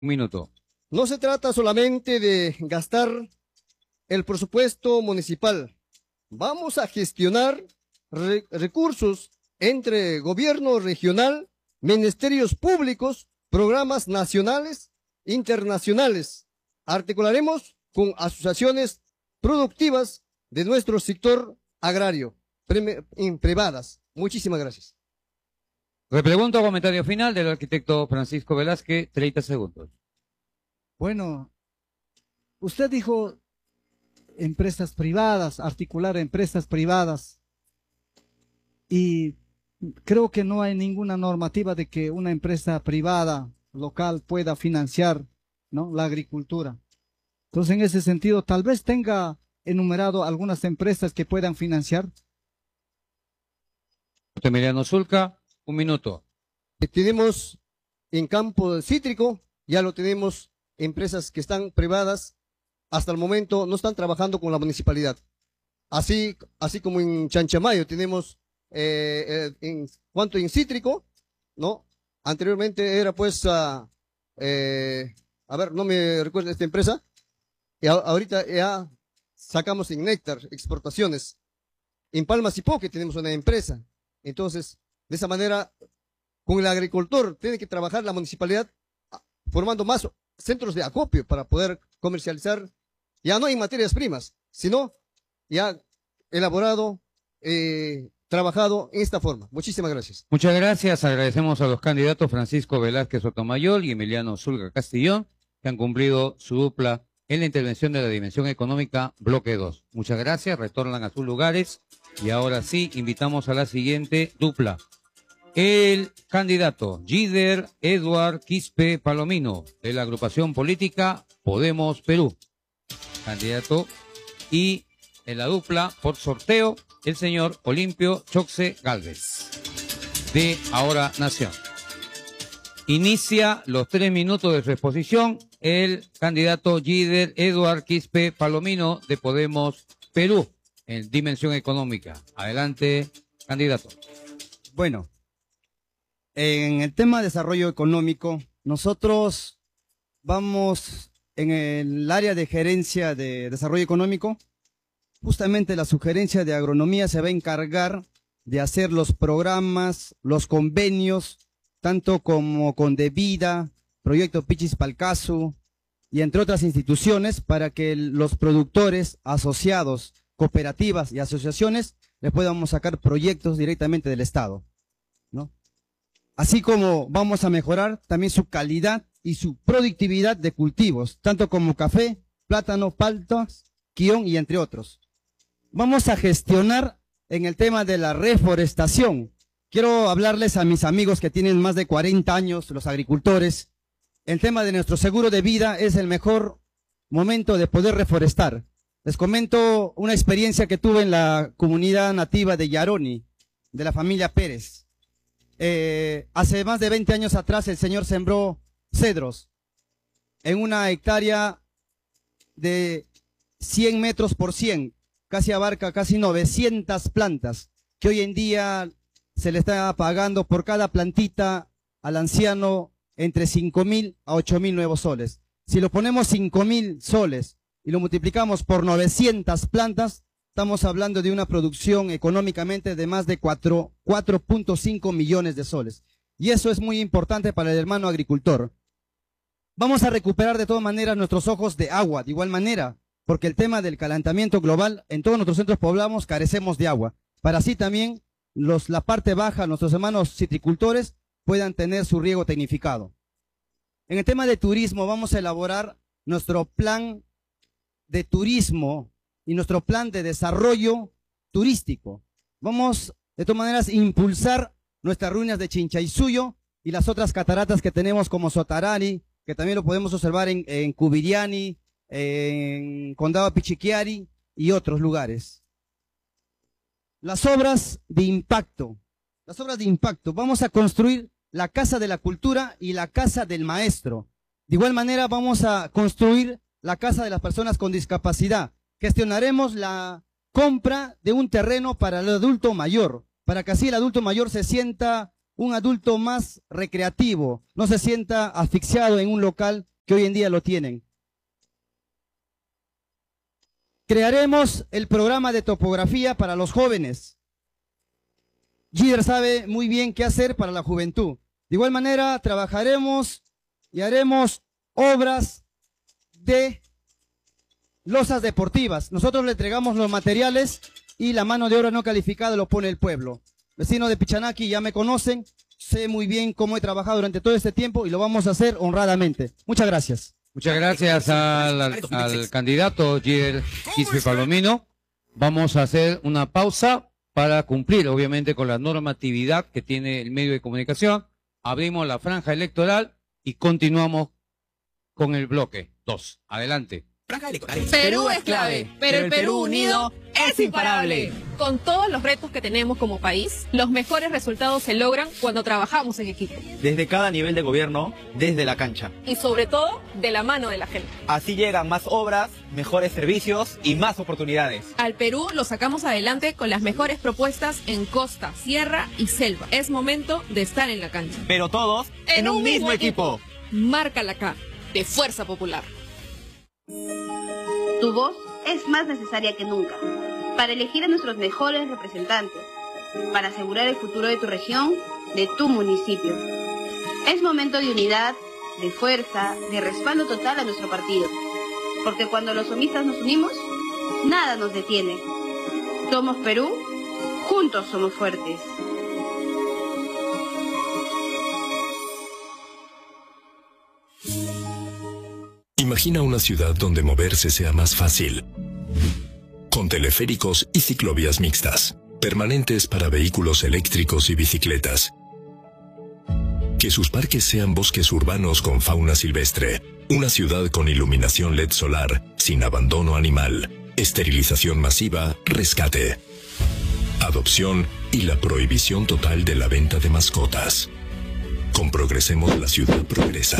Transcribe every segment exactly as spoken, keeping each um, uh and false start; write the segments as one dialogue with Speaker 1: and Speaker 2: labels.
Speaker 1: Un minuto.
Speaker 2: No se trata solamente de gastar el presupuesto municipal. Vamos a gestionar re recursos entre gobierno regional, ministerios públicos, programas nacionales, internacionales. Articularemos con asociaciones productivas de nuestro sector agrario, privadas. Muchísimas gracias.
Speaker 1: Repregunto, comentario final del arquitecto Francisco Velázquez, treinta segundos.
Speaker 3: Bueno, usted dijo empresas privadas, articular empresas privadas, y creo que no hay ninguna normativa de que una empresa privada local pueda financiar, ¿no?, la agricultura. Entonces, en ese sentido, tal vez tenga enumerado algunas empresas que puedan financiar.
Speaker 1: Emiliano Zulca, un minuto.
Speaker 2: Tenemos en campo cítrico, ya lo tenemos, empresas que están privadas, hasta el momento no están trabajando con la municipalidad. Así, así como en Chanchamayo tenemos, eh, eh, en cuanto en cítrico, ¿no? Anteriormente era pues, uh, eh, a ver, no me recuerdo esta empresa, y a, ahorita ya sacamos en néctar, exportaciones. En Palma Cipoque tenemos una empresa. Entonces, de esa manera, con el agricultor tiene que trabajar la municipalidad formando más centros de acopio para poder comercializar, ya no en materias primas, sino ya elaborado, eh, trabajado en esta forma. Muchísimas gracias.
Speaker 1: Muchas gracias. Agradecemos a los candidatos Francisco Velázquez Sotomayor y Emiliano Zulca Castillón, que han cumplido su dupla en la intervención de la Dimensión Económica Bloque dos. Muchas gracias. Retornan a sus lugares. Y ahora sí, invitamos a la siguiente dupla. El candidato Gider Eduard Quispe Palomino, de la agrupación política Podemos Perú. Candidato. Y en la dupla, por sorteo, el señor Olimpio Choxe Galvez, de Ahora Nación. Inicia los tres minutos de su exposición el candidato Gider Eduard Quispe Palomino, de Podemos Perú, en Dimensión Económica. Adelante, candidato.
Speaker 4: Bueno, en el tema de desarrollo económico, nosotros vamos en el área de gerencia de desarrollo económico. Justamente la sugerencia de agronomía se va a encargar de hacer los programas, los convenios, tanto como con Devida, Proyecto Pichis Palcasu y entre otras instituciones, para que los productores asociados, cooperativas y asociaciones les podamos sacar proyectos directamente del Estado, ¿no? Así como vamos a mejorar también su calidad y su productividad de cultivos, tanto como café, plátano, paltas, quión y entre otros. Vamos a gestionar en el tema de la reforestación. Quiero hablarles a mis amigos que tienen más de cuarenta años, los agricultores. El tema de nuestro seguro de vida es el mejor momento de poder reforestar. Les comento una experiencia que tuve en la comunidad nativa de Yaroni, de la familia Pérez. Eh, hace más de veinte años atrás el señor sembró cedros en una hectárea de cien metros por cien, casi abarca casi novecientas plantas, que hoy en día se le está pagando por cada plantita al anciano entre cinco mil a ocho mil nuevos soles. Si lo ponemos cinco mil soles y lo multiplicamos por novecientas plantas, estamos hablando de una producción económicamente de más de cuatro punto cinco millones de soles. Y eso es muy importante para el hermano agricultor. Vamos a recuperar de todas maneras nuestros ojos de agua, de igual manera, porque el tema del calentamiento global, en todos nuestros centros poblados carecemos de agua. Para así también los, la parte baja, nuestros hermanos citricultores, puedan tener su riego tecnificado. En el tema de turismo vamos a elaborar nuestro plan de turismo y nuestro plan de desarrollo turístico. Vamos, de todas maneras, a impulsar nuestras ruinas de Chinchaysuyo y las otras cataratas que tenemos como Sotarari, que también lo podemos observar en, en Cubiriani, en Condado Pichiquiari y otros lugares. Las obras de impacto. Las obras de impacto. Vamos a construir la Casa de la Cultura y la Casa del Maestro. De igual manera vamos a construir la Casa de las Personas con Discapacidad. Gestionaremos la compra de un terreno para el adulto mayor, para que así el adulto mayor se sienta un adulto más recreativo, no se sienta asfixiado en un local que hoy en día lo tienen. Crearemos el programa de topografía para los jóvenes. Gider sabe muy bien qué hacer para la juventud. De igual manera, trabajaremos y haremos obras de losas deportivas. Nosotros le entregamos los materiales y la mano de obra no calificada lo pone el pueblo. Vecinos de Pichanaki ya me conocen, sé muy bien cómo he trabajado durante todo este tiempo y lo vamos a hacer honradamente. Muchas gracias.
Speaker 1: Muchas gracias al, al, al candidato Gider Quispe Palomino. Vamos a hacer una pausa para cumplir, obviamente, con la normatividad que tiene el medio de comunicación. Abrimos la franja electoral y continuamos con el bloque dos. Adelante.
Speaker 5: Perú es clave, pero el Perú unido es imparable. Con todos los retos que tenemos como país, los mejores resultados se logran cuando trabajamos en equipo.
Speaker 6: Desde cada nivel de gobierno, desde la cancha.
Speaker 5: Y sobre todo, de la mano de la gente.
Speaker 6: Así llegan más obras, mejores servicios y más oportunidades.
Speaker 5: Al Perú lo sacamos adelante con las mejores propuestas en costa, sierra y selva. Es momento de estar en la cancha.
Speaker 6: Pero todos en, en un, un mismo equipo. equipo.
Speaker 5: Marca la K, de Fuerza Popular.
Speaker 7: Tu voz es más necesaria que nunca para elegir a nuestros mejores representantes, para asegurar el futuro de tu región, de tu municipio. Es momento de unidad, de fuerza, de respaldo total a nuestro partido, porque cuando los somistas nos unimos, nada nos detiene. Somos Perú, juntos somos fuertes.
Speaker 8: Imagina una ciudad donde moverse sea más fácil, con teleféricos y ciclovías mixtas, permanentes para vehículos eléctricos y bicicletas. Que sus parques sean bosques urbanos con fauna silvestre, una ciudad con iluminación L E D solar, sin abandono animal, esterilización masiva, rescate, adopción y la prohibición total de la venta de mascotas. Con Progresemos la ciudad progresa.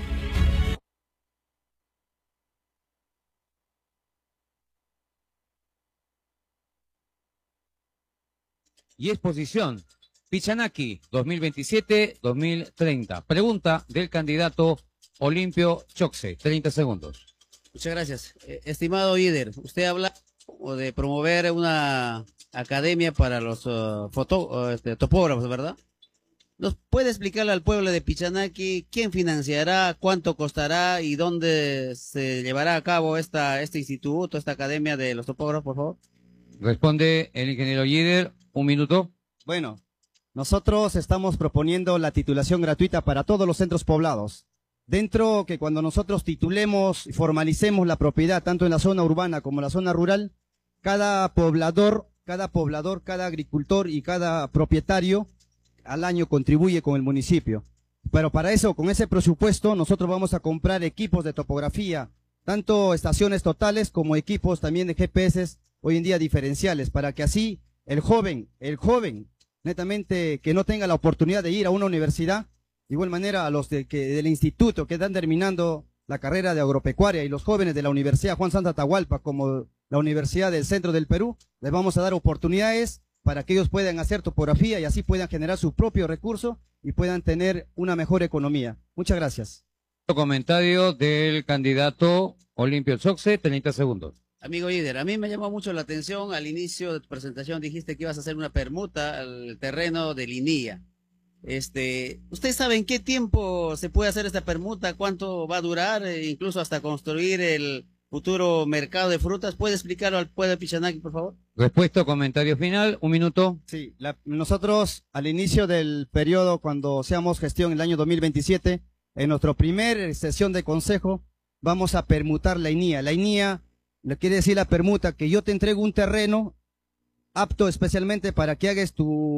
Speaker 1: Y exposición Pichanaki dos mil veintisiete dos mil treinta. Pregunta del candidato Olimpio Choxe. treinta segundos.
Speaker 9: Muchas gracias. Eh, estimado líder, usted habla de promover una academia para los uh, foto, uh, este, topógrafos, ¿verdad? ¿Nos puede explicarle al pueblo de Pichanaki quién financiará, cuánto costará y dónde se llevará a cabo esta, este instituto, esta academia de los topógrafos, por favor?
Speaker 1: Responde el ingeniero líder. Un minuto.
Speaker 4: Bueno, nosotros estamos proponiendo la titulación gratuita para todos los centros poblados. Dentro que cuando nosotros titulemos y formalicemos la propiedad, tanto en la zona urbana como en la zona rural, cada poblador, cada poblador, cada agricultor y cada propietario al año contribuye con el municipio. Pero para eso, con ese presupuesto, nosotros vamos a comprar equipos de topografía, tanto estaciones totales como equipos también de G P S hoy en día diferenciales, para que así el joven, el joven, netamente que no tenga la oportunidad de ir a una universidad, de igual manera a los de, que, del instituto que están terminando la carrera de agropecuaria y los jóvenes de la Universidad Juan Santa Atahualpa como la Universidad del Centro del Perú, les vamos a dar oportunidades para que ellos puedan hacer topografía y así puedan generar su propio recurso y puedan tener una mejor economía. Muchas gracias.
Speaker 1: Comentario del candidato Olimpio Choxe, treinta segundos.
Speaker 9: Amigo líder, a mí me llamó mucho la atención, al inicio de tu presentación dijiste que ibas a hacer una permuta al terreno de Linía. Este, ¿usted sabe en qué tiempo se puede hacer esta permuta? ¿Cuánto va a durar? E incluso hasta construir el futuro mercado de frutas. ¿Puede explicarlo al pueblo de Pichanaki, por favor?
Speaker 1: Respuesta, comentario final, un minuto.
Speaker 4: Sí, la, nosotros al inicio del periodo, cuando seamos gestión en el año dos mil veintisiete, en nuestra primera sesión de consejo, vamos a permutar la I N I A. La I N I A le quiere decir la permuta, que yo te entrego un terreno apto especialmente para que hagas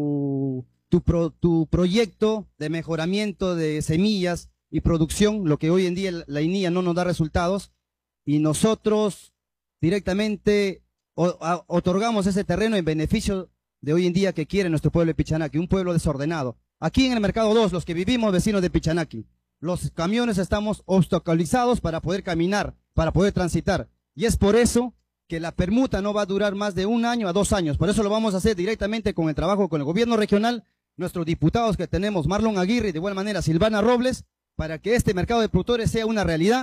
Speaker 4: tu, tu, pro, tu proyecto de mejoramiento de semillas y producción, lo que hoy en día la I N I A no nos da resultados, y nosotros directamente o, a, otorgamos ese terreno en beneficio de hoy en día que quiere nuestro pueblo de Pichanaki, un pueblo desordenado. Aquí en el Mercado dos, los que vivimos vecinos de Pichanaki, los camiones estamos obstaculizados para poder caminar, para poder transitar. Y es por eso que la permuta no va a durar más de un año a dos años. Por eso lo vamos a hacer directamente con el trabajo con el gobierno regional, nuestros diputados que tenemos, Marlon Aguirre y de igual manera Silvana Robles, para que este mercado de productores sea una realidad.